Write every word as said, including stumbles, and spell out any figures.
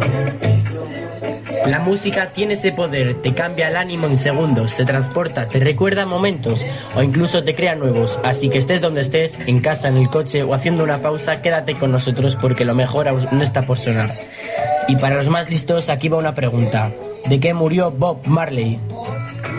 La música tiene ese poder, te cambia el ánimo en segundos, te transporta, te recuerda momentos o incluso te crea nuevos. Así que estés donde estés, en casa, en el coche o haciendo una pausa, quédate con nosotros porque lo mejor aún no está por sonar. Y para los más listos, aquí va una pregunta. ¿De qué murió Bob Marley?